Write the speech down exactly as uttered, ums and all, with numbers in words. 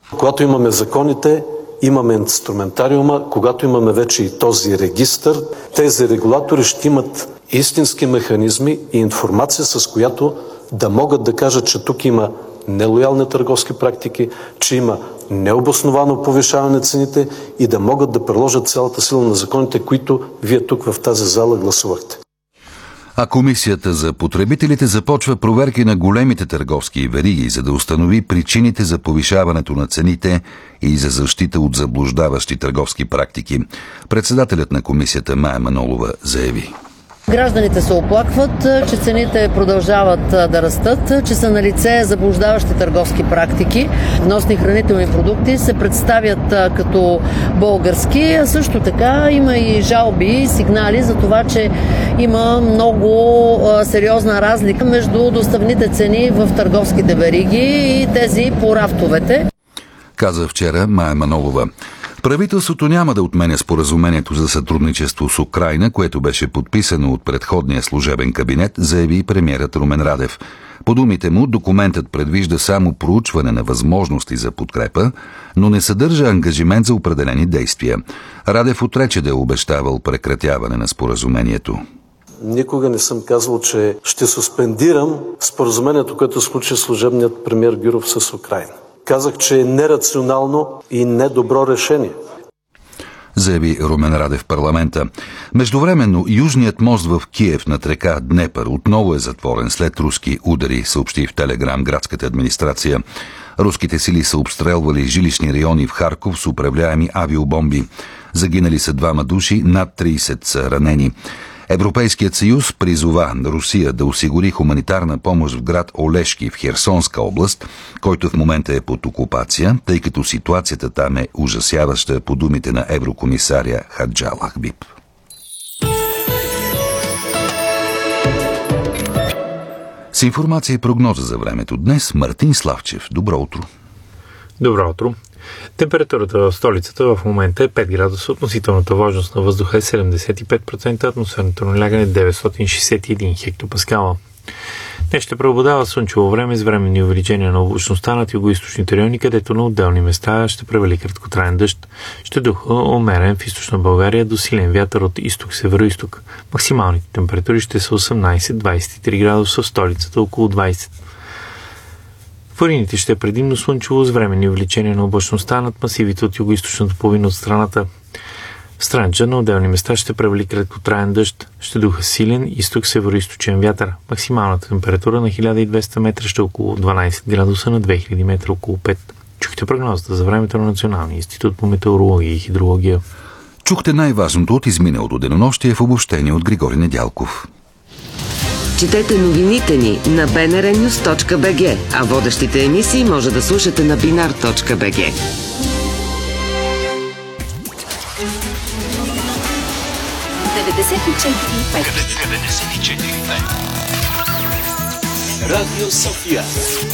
Когато имаме законите, имаме инструментариума, когато имаме вече и този регистър, тези регулатори ще имат истински механизми и информация, с която да могат да кажат, че тук има нелоялни търговски практики, че има необосновано повишаване на цените и да могат да приложат цялата сила на законите, които вие тук в тази зала гласувахте. А Комисията за потребителите започва проверки на големите търговски вериги, за да установи причините за повишаването на цените и за защита от заблуждаващи търговски практики. Председателят на комисията Мая Манолова заяви: Гражданите се оплакват, че цените продължават да растат, че са налице заблуждаващи търговски практики. Вносни хранителни продукти се представят като български, а също така има и жалби и сигнали за това, че има много сериозна разлика между доставните цени в търговските вериги и тези по рафтовете. Каза вчера Мая Манолова. Правителството няма да отменя споразумението за сътрудничество с Украйна, което беше подписано от предходния служебен кабинет, заяви премиерът Румен Радев. По думите му, документът предвижда само проучване на възможности за подкрепа, но не съдържа ангажимент за определени действия. Радев отрече да е обещавал прекратяване на споразумението. Никога не съм казвал, че ще суспендирам споразумението, което случи служебният премиер Гюров с Украйна. Казах, че е нерационално и недобро решение. Заяви Румен Радев в парламента. Междувременно, южният мост в Киев над река Днепър отново е затворен след руски удари, съобщи в Телеграм градската администрация. Руските сили са обстрелвали жилищни райони в Харков с управляеми авиобомби. Загинали са двама души, над трийсет са ранени. Европейският съюз призова Русия да осигури хуманитарна помощ в град Олешки в Херсонска област, който в момента е под окупация, тъй като ситуацията там е ужасяваща, по думите на еврокомисаря Хаджал Ахбиб. С информация и прогноза за времето днес Мартин Славчев. Добро утро! Добро утро! Температурата в столицата в момента е пет градуса, относителната влажност на въздуха е седемдесет и пет процента, атмосферното налягане е деветстотин шестдесет и един хектопаскала. Днес ще преобладава слънчево време с временни увеличения на облачността над югоизточните райони, където на отделни места ще превали краткотраен дъжд. Ще духа умерен в източна България до силен вятър от изток-североизток. Максималните температури ще са осемнадесет до двадесет и три градуса, в столицата около двадесет. В Планините ще е предимно слънчево с временни увеличения на облачността над масивите от югоизточната половина от страната. В Странджа на отделни места ще превали краткотраен дъжд, ще духа силен изток-североизточен вятър. Максималната температура на хиляда и двеста метра ще е около дванадесет градуса, на две хиляди метра около пет. Чухте прогнозата за времето на Националния институт по метеорология и хидрология. Чухте най-важното от изминалото денонощие в обобщение от Григорий Недялков. Четете новините ни на би ен ар нюс точка би джи, а водещите емисии може да слушате на бинар точка би джи. деветдесет и четири и пет Радио София.